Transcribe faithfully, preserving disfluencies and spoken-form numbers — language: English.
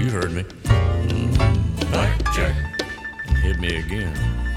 You heard me. Mm, blackjack. Hit me again.